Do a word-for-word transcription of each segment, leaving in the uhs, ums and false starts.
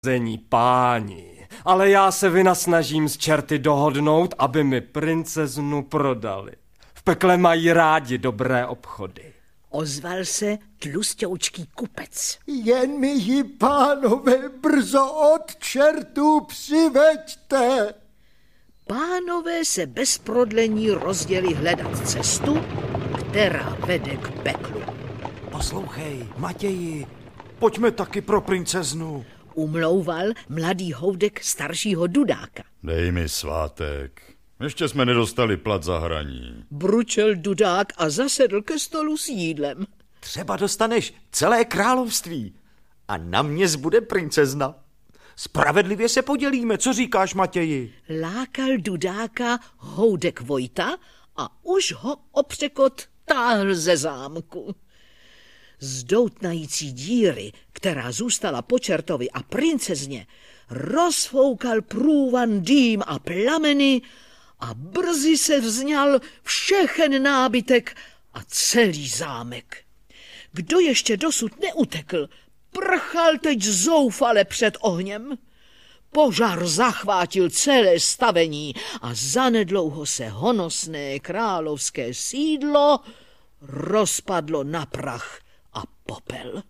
Zení páni, ale já se vynasnažím s čerty dohodnout, aby mi princeznu prodali. V pekle mají rádi dobré obchody. Ozval se tlusťoučký kupec. Jen mi ji, pánové, brzo od čertů přiveďte. Pánové se bez prodlení rozděli hledat cestu, která vede k peklu. Poslouchej, Matěji, pojďme taky pro princeznu. Umlouval mladý houdek staršího Dudáka. Dej mi svátek. Ještě jsme nedostali plat za hraní. Bručel Dudák a zasedl ke stolu s jídlem. Třeba dostaneš celé království a na mě zbude princezna. Spravedlivě se podělíme, co říkáš, Matěji? Lákal Dudáka houdek Vojta a už ho o překot táhl ze zámku. Z doutnající díry, která zůstala po čertovi a princezně, rozfoukal průvan dým a plameny a brzy se vzňal všechen nábytek a celý zámek. Kdo ještě dosud neutekl, prchal teď zoufale před ohněm. Požár zachvátil celé stavení a zanedlouho se honosné královské sídlo rozpadlo na prach a popel.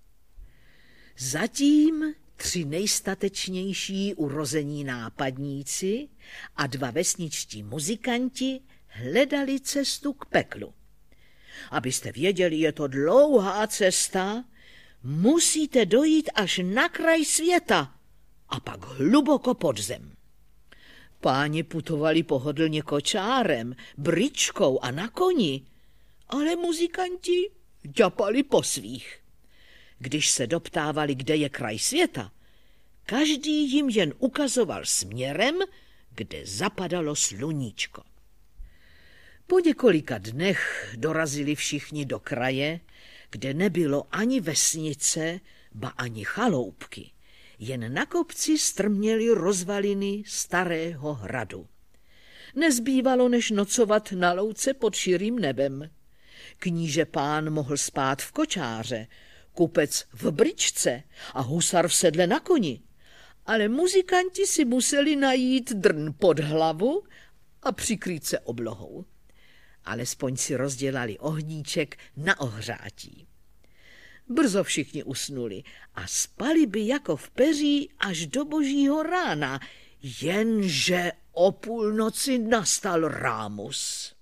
Zatím tři nejstatečnější urození nápadníci a dva vesničtí muzikanti hledali cestu k peklu. Abyste věděli, je to dlouhá cesta, musíte dojít až na kraj světa a pak hluboko pod zem. Páni putovali pohodlně kočárem, bryčkou a na koni, ale muzikanti ďapali po svých. Když se doptávali, kde je kraj světa, každý jim jen ukazoval směrem, kde zapadalo sluníčko. Po několika dnech dorazili všichni do kraje, kde nebylo ani vesnice, ba ani chaloupky. Jen na kopci strměly rozvaliny starého hradu. Nezbývalo, než nocovat na louce pod širým nebem. Kníže pán mohl spát v kočáře, kupec v bryčce a husar v sedle na koni. Ale muzikanti si museli najít drn pod hlavu a přikrýt se oblohou. Alespoň si rozdělali ohníček na ohřátí. Brzo všichni usnuli a spali by jako v peří až do božího rána, jenže o půlnoci nastal rámus.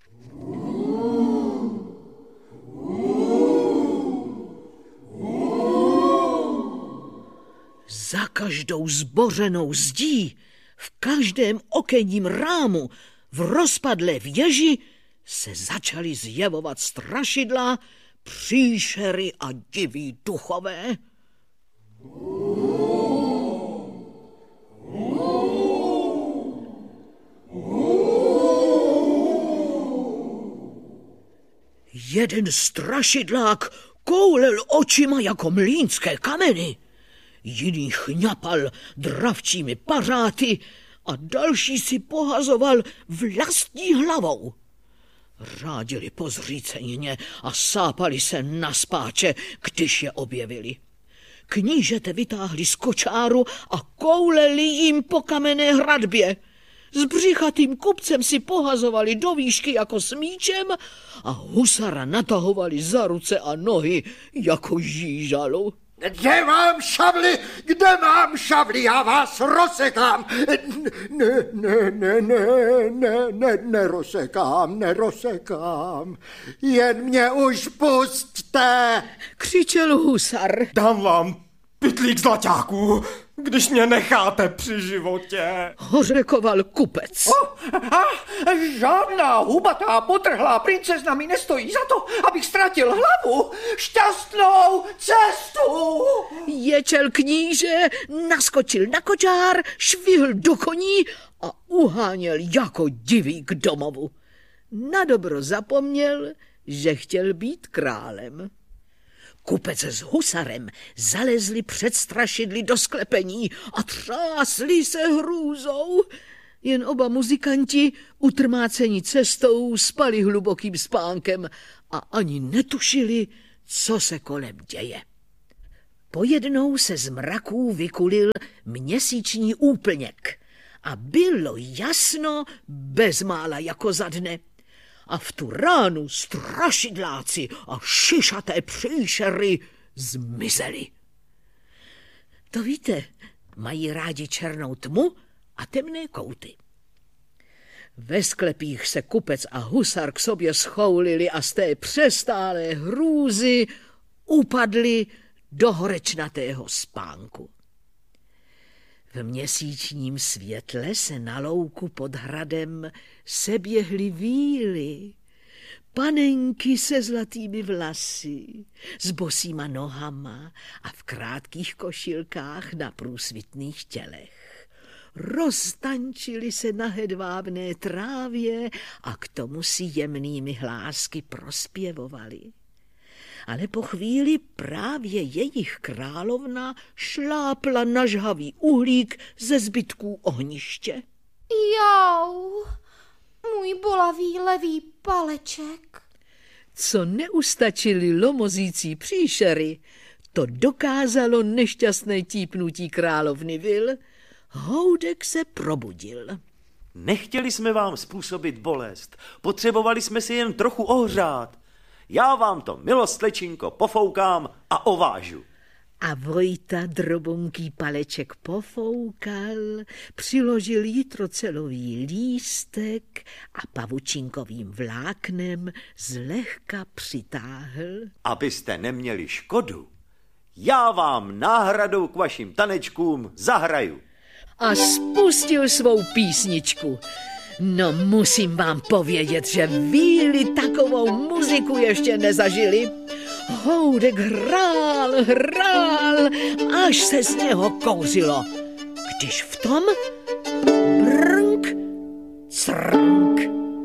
Za každou zbořenou zdí, v každém okenním rámu, v rozpadlé věži se začaly zjevovat strašidla, příšery a diví duchové. Jeden strašidlák koulel očima jako mlýnské kameny, jiný chňapal dravčími pařáty a další si pohazoval vlastní hlavou. Rádili pozřícenně a sápali se na spáče, když je objevili. Knížete vytáhli z kočáru a kouleli jim po kamenné hradbě. S břichatým kupcem si pohazovali do výšky jako s míčem a husara natahovali za ruce a nohy jako žížalu. Kde mám šavli? Kde mám šavli? Já vás rozsekám. Ne, ne, ne, ne, ne, ne, nerozsekám, nerozsekám. Jen mě už pusťte. Křičel husar. Dám vám pytlík zlaťáků, když mě necháte při životě. Hořekoval kupec. Oh, ah, žádná hubatá potrhlá princezna mi nestojí za to, abych ztratil hlavu. Šťastnou cestu! Ječel kníže, naskočil na kočár, švihl do koní a uháněl jako divý k domovu. Nadobro zapomněl, že chtěl být králem. Kupec s husarem zalezli před strašidly do sklepení a třásli se hrůzou. Jen oba muzikanti, utrmáceni cestou, spali hlubokým spánkem a ani netušili, co se kolem děje. Pojednou se z mraků vykulil měsíční úplněk a bylo jasno bezmála jako za dne. A v tu ránu strašidláci a šišaté příšery zmizeli. To víte, mají rádi černou tmu a temné kouty. Ve sklepích se kupec a husar k sobě schoulili a z té přestálé hrůzy upadli do horečnatého spánku. V měsíčním světle se na louku pod hradem seběhly víly, panenky se zlatými vlasy, s bosýma nohama a v krátkých košilkách na průsvitných tělech. Roztančili se na hedvábné trávě a k tomu si jemnými hlásky prospěvovali. Ale po chvíli právě jejich královna šlápla na žhavý uhlík ze zbytků ohniště. Jau, můj bolavý levý paleček. Co neustačili lomozící příšery, to dokázalo nešťastné típnutí královny vil. Houdek se probudil. Nechtěli jsme vám způsobit bolest, potřebovali jsme si jen trochu ohřát. Já vám to, milost slečinko, pofoukám a ovážu. A Vojta drobonký paleček pofoukal, přiložil jitrocelový lístek a pavučinkovým vláknem zlehka přitáhl. Abyste neměli škodu, já vám náhradou k vašim tanečkům zahraju. A spustil svou písničku. No musím vám povědět, že víly takovou muziku ještě nezažili. Houdek hrál, hrál, až se z něho kouřilo. Když v tom brnk, crnk,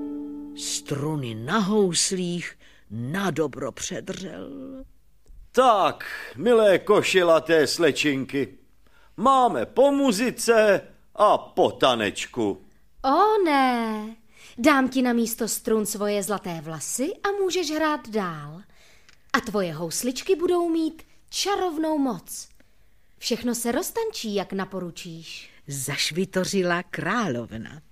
struny na houslích nadobro předřel. Tak, milé košilaté slečinky, máme po muzice a po tanečku. O ne, dám ti na místo strun svoje zlaté vlasy a můžeš hrát dál. A tvoje housličky budou mít čarovnou moc. Všechno se roztančí, jak naporučíš. Zašvitořila královna.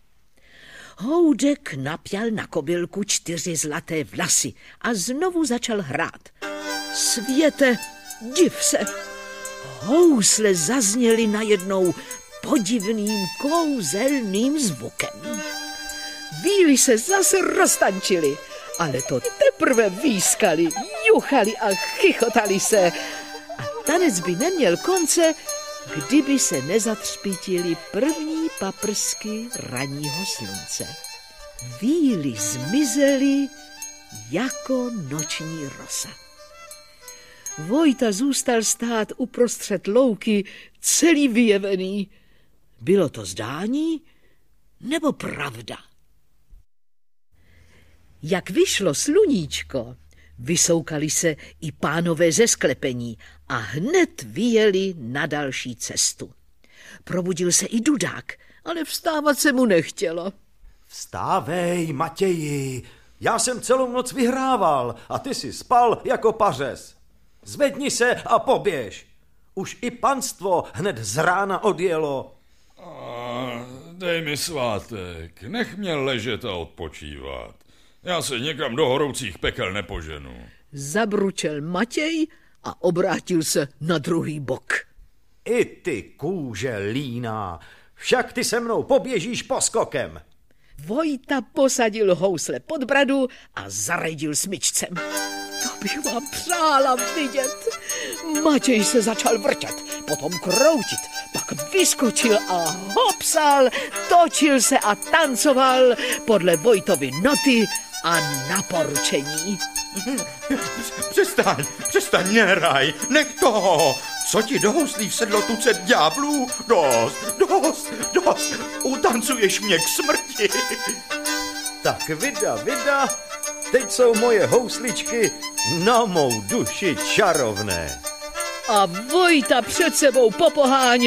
Houdek napěl na kobylku čtyři zlaté vlasy a znovu začal hrát. Světe, div se! Housle zazněly najednou podivným kouzelným zvukem. Víly se zase roztančily, ale to teprve výskali, juchali a chichotali se. A tanec by neměl konce, kdyby se nezatřpitily první paprsky ranního slunce. Víly zmizely jako noční rosa. Vojta zůstal stát uprostřed louky, celý vyjevený. Bylo to zdání nebo pravda? Jak vyšlo sluníčko, vysoukali se i pánové ze sklepení a hned vyjeli na další cestu. Probudil se i Dudák, ale vstávat se mu nechtělo. Vstávej, Matěji, já jsem celou noc vyhrával a ty si spal jako pařez. Zvedni se a poběž. Už i panstvo hned z rána odjelo. A dej mi svátek, nech mě ležet a odpočívat. Já se někam do horoucích pekel nepoženu. Zabručel Matěj a obrátil se na druhý bok. I ty kůže líná, však ty se mnou poběžíš poskokem. Vojta posadil housle pod bradu a zaredil smyčcem. To bych vám přála vidět. Matěj se začal vrtět, potom kroutit, pak vyskočil a hopsal, točil se a tancoval podle Vojtovy noty a naporučení. Přestaň, přestaň, nehraj, nech toho. Co ti do houslí vsedlo tucet ďáblů? Dost, dost, dost, utancuješ mě k smrti. Tak vida, vida, teď jsou moje housličky na mou duši čarovné. A Vojta před sebou popoháněl